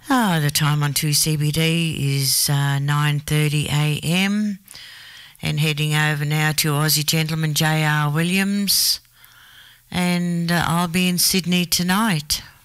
The time on 2CBD is 9:30 a.m. and heading over now to Aussie gentleman J.R. Williams, and I'll be in Sydney tonight.